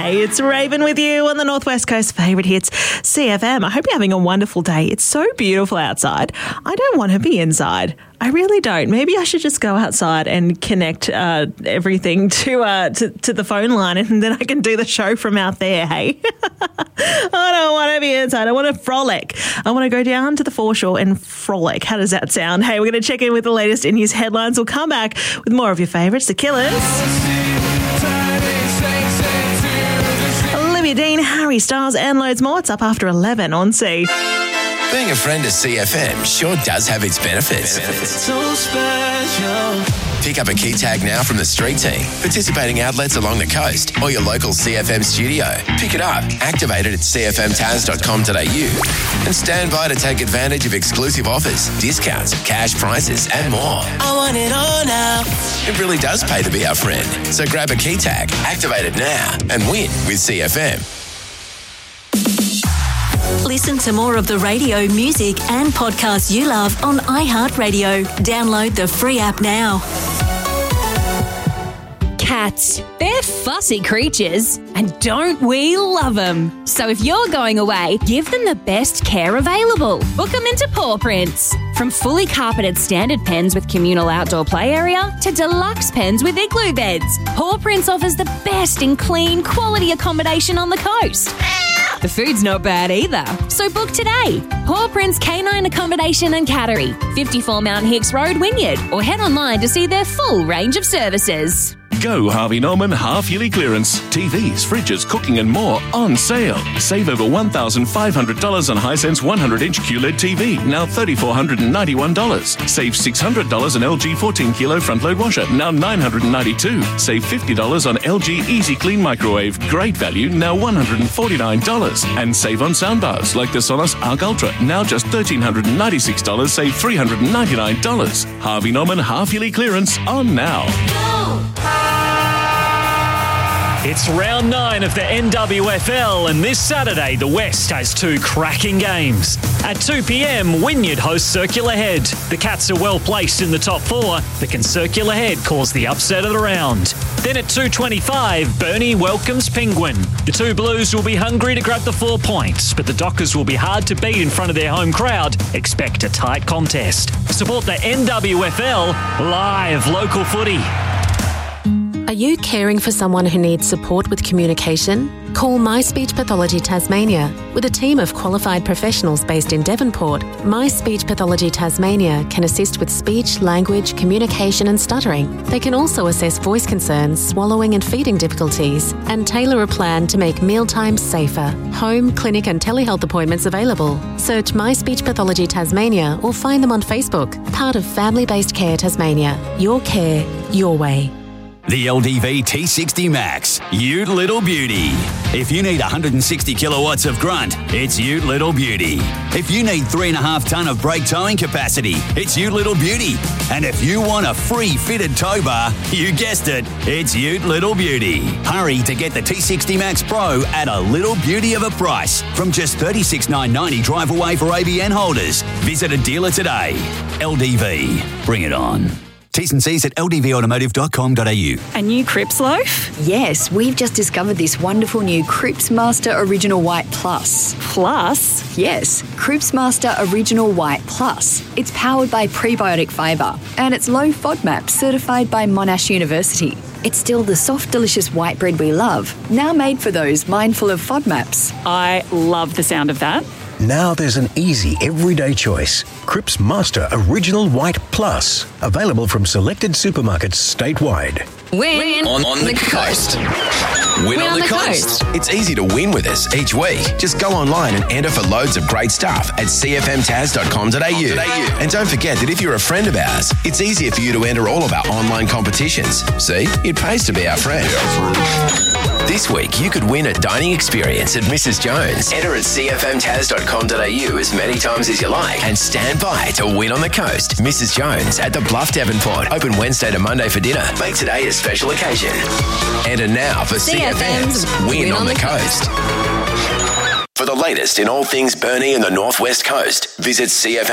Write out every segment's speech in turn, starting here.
Hey, it's Raven with you on the Northwest Coast favourite hits, CFM. I hope you're having a wonderful day. It's so beautiful outside. I don't want to be inside. I really don't. Maybe I should just go outside and connect everything to the phone line, and then I can do the show from out there, hey? I don't want to be inside. I want to frolic. I want to go down to the foreshore and frolic. How does that sound? Hey, we're going to check in with the latest in news headlines. We'll come back with more of your favourites, The Killers, Olivia Dean, Harry Styles, and loads more. It's up after 11 on C. Being a friend of CFM sure does have its benefits. So special. Pick up a key tag now from the street team, participating outlets along the coast, or your local CFM studio. Pick it up, activate it at cfmtaz.com.au, and stand by to take advantage of exclusive offers, discounts, cash prizes, and more. I want it all now. It really does pay to be our friend. So grab a key tag, activate it now, and win with CFM. Listen to more of the radio, music and podcasts you love on iHeartRadio. Download the free app now. Cats. They're fussy creatures, and don't we love them? So if you're going away, give them the best care available. Book them into Paw Prints. From fully carpeted standard pens with communal outdoor play area to deluxe pens with igloo beds, Paw Prints offers the best in clean, quality accommodation on the coast. The food's not bad either, so book today. Paw Prints Canine Accommodation and Cattery, 54 Mount Hicks Road, Wynyard, or head online to see their full range of services. Go Harvey Norman half-yearly clearance. TVs, fridges, cooking and more on sale. Save over $1,500 on Hisense 100-inch QLED TV, now $3,491. Save $600 on LG 14-kilo front-load washer, now $992. Save $50 on LG Easy Clean microwave, great value, now $149. And save on soundbars like the Sonos Arc Ultra, now just $1,396, save $399. Harvey Norman half-yearly clearance on now. It's round 9 of the NWFL, and this Saturday the West has 2 cracking games. At 2 p.m, Wynyard hosts Circular Head. The Cats are well placed in the top 4, but can Circular Head cause the upset of the round? Then at 2:25, Burnie welcomes Penguin. The 2 Blues will be hungry to grab the 4 points, but the Dockers will be hard to beat in front of their home crowd. Expect a tight contest. Support the NWFL, live local footy. Are you caring for someone who needs support with communication? Call My Speech Pathology Tasmania. With a team of qualified professionals based in Devonport, My Speech Pathology Tasmania can assist with speech, language, communication and stuttering. They can also assess voice concerns, swallowing and feeding difficulties, and tailor a plan to make mealtimes safer. Home, clinic and telehealth appointments available. Search My Speech Pathology Tasmania or find them on Facebook. Part of Family-Based Care Tasmania. Your care, your way. The LDV T60 Max, Ute Little Beauty. If you need 160 kilowatts of grunt, it's Ute Little Beauty. If you need 3.5 tonne of brake towing capacity, it's Ute Little Beauty. And if you want a free fitted tow bar, you guessed it, it's Ute Little Beauty. Hurry to get the T60 Max Pro at a little beauty of a price from just $36,990 drive away for ABN holders. Visit a dealer today. LDV, bring it on. T's and C's at ldvautomotive.com.au. A new Cripps loaf? Yes, we've just discovered this wonderful new Cripps Master Original White Plus. Plus? Yes, Cripps Master Original White Plus. It's powered by prebiotic fibre and it's low FODMAP certified by Monash University. It's still the soft, delicious white bread we love, now made for those mindful of FODMAPs. I love the sound of that. Now there's an easy, everyday choice. Cripps Master Original White Plus. Available from selected supermarkets statewide. Win on the coast. Win on the coast. It's easy to win with us each week. Just go online and enter for loads of great stuff at cfmtaz.com.au. And don't forget that if you're a friend of ours, it's easier for you to enter all of our online competitions. See, it pays to be our friend. This week, you could win a dining experience at Mrs. Jones. Enter at cfmtaz.com.au as many times as you like and stand by to win on the coast. Mrs. Jones at the Bluff Devonport. Open Wednesday to Monday for dinner. Make today a special occasion. Enter now for CFM's Win on the Coast. For the latest in all things Burnie and the Northwest Coast, visit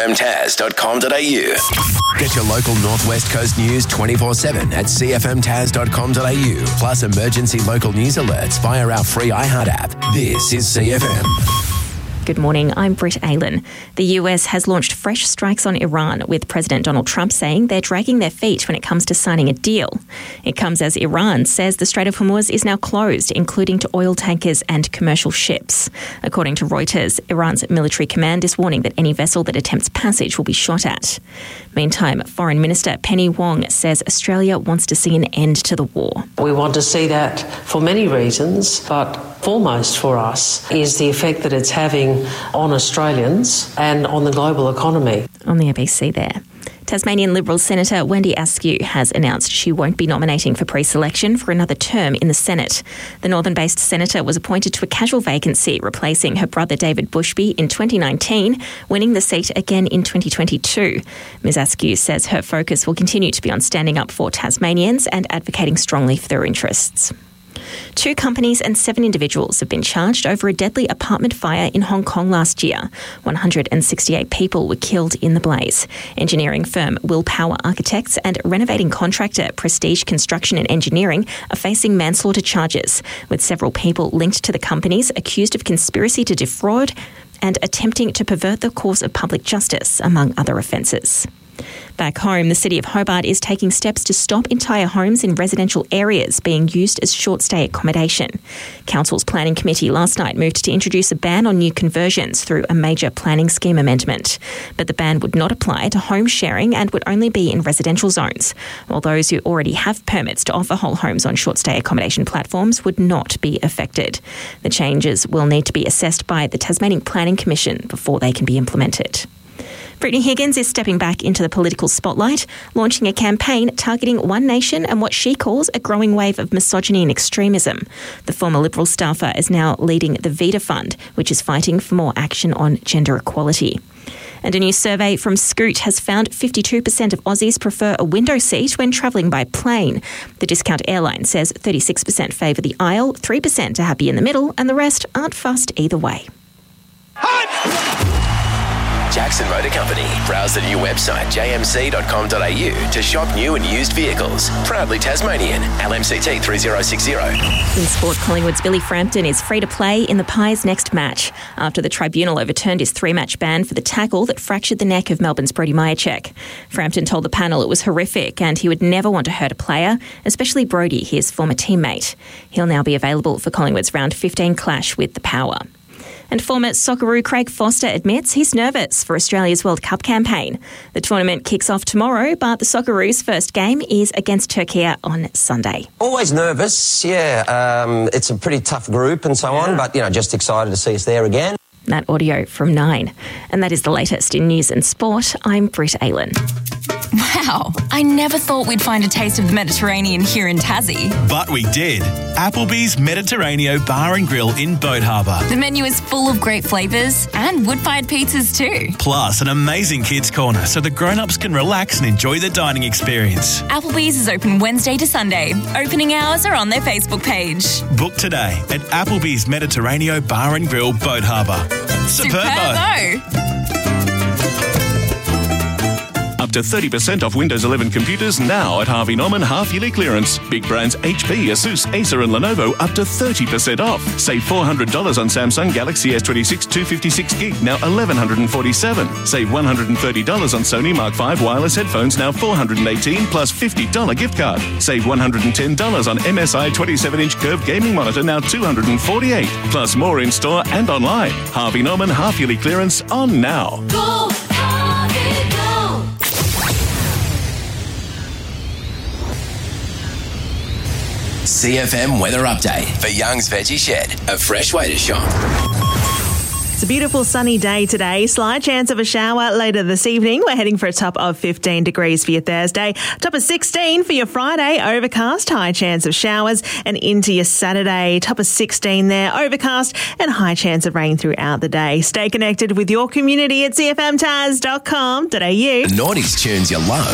cfmtaz.com.au. Get your local Northwest Coast news 24/7 at cfmtaz.com.au. Plus emergency local news alerts via our free iHeart app. This is CFM. Good morning, I'm Britt Aylen. The US has launched fresh strikes on Iran, with President Donald Trump saying they're dragging their feet when it comes to signing a deal. It comes as Iran says the Strait of Hormuz is now closed, including to oil tankers and commercial ships. According to Reuters, Iran's military command is warning that any vessel that attempts passage will be shot at. Meantime, Foreign Minister Penny Wong says Australia wants to see an end to the war. We want to see that for many reasons, but foremost for us is the effect that it's having on Australians and on the global economy. On the ABC there. Tasmanian Liberal Senator Wendy Askew has announced she won't be nominating for pre-selection for another term in the Senate. The Northern-based senator was appointed to a casual vacancy, replacing her brother David Bushby in 2019, winning the seat again in 2022. Ms Askew says her focus will continue to be on standing up for Tasmanians and advocating strongly for their interests. 2 companies and 7 individuals have been charged over a deadly apartment fire in Hong Kong last year. 168 people were killed in the blaze. Engineering firm Willpower Architects and renovating contractor Prestige Construction and Engineering are facing manslaughter charges, with several people linked to the companies accused of conspiracy to defraud and attempting to pervert the course of public justice, among other offences. Back home, the City of Hobart is taking steps to stop entire homes in residential areas being used as short-stay accommodation. Council's planning committee last night moved to introduce a ban on new conversions through a major planning scheme amendment. But the ban would not apply to home sharing and would only be in residential zones, while those who already have permits to offer whole homes on short-stay accommodation platforms would not be affected. The changes will need to be assessed by the Tasmanian Planning Commission before they can be implemented. Brittany Higgins is stepping back into the political spotlight, launching a campaign targeting One Nation and what she calls a growing wave of misogyny and extremism. The former Liberal staffer is now leading the Vita Fund, which is fighting for more action on gender equality. And a new survey from Scoot has found 52% of Aussies prefer a window seat when travelling by plane. The discount airline says 36% favour the aisle, 3% are happy in the middle, and the rest aren't fussed either way. Jackson Motor Company. Browse the new website jmc.com.au to shop new and used vehicles. Proudly Tasmanian. LMCT 3060. In sport, Collingwood's Billy Frampton is free to play in the Pies' next match after the tribunal overturned his 3-match ban for the tackle that fractured the neck of Melbourne's Brody Majacek. Frampton told the panel it was horrific and he would never want to hurt a player, especially Brody, his former teammate. He'll now be available for Collingwood's round 15 clash with the Power. And former Socceroo Craig Foster admits he's nervous for Australia's World Cup campaign. The tournament kicks off tomorrow, but the Socceroos' first game is against Turkey on Sunday. Always nervous, yeah. It's a pretty tough group and so on, but, just excited to see us there again. That audio from 9. And that is the latest in news and sport. I'm Britt Aylen. Wow, I never thought we'd find a taste of the Mediterranean here in Tassie. But we did. Applebee's Mediterraneo Bar and Grill in Boat Harbour. The menu is full of great flavours and wood-fired pizzas too. Plus an amazing kids' corner so the grown-ups can relax and enjoy the dining experience. Applebee's is open Wednesday to Sunday. Opening hours are on their Facebook page. Book today at Applebee's Mediterraneo Bar and Grill, Boat Harbour. Superbo! Up to 30% off Windows 11 computers now at Harvey Norman half-yearly clearance. Big brands HP, Asus, Acer and Lenovo up to 30% off. Save $400 on Samsung Galaxy S26 256GB, now $1,147. Save $130 on Sony Mark V wireless headphones, now $418 plus $50 gift card. Save $110 on MSI 27-inch curved gaming monitor, now $248. Plus more in-store and online. Harvey Norman half-yearly clearance on now. Go, Harvey, go! CFM weather update for Young's Veggie Shed, a fresh way to shop. It's a beautiful sunny day today. Slight chance of a shower later this evening. We're heading for a top of 15 degrees for your Thursday. Top of 16 for your Friday. Overcast, high chance of showers. And into your Saturday, top of 16 there. Overcast and high chance of rain throughout the day. Stay connected with your community at cfmtaz.com.au. Naughty's tunes you love.